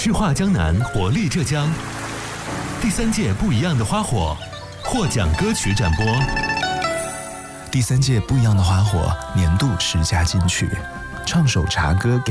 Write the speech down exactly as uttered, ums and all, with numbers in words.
诗画江南，活力浙江。第三届不一样的花火获奖歌曲展播。 第三届不一样的花火年度十佳金曲，唱首茶歌给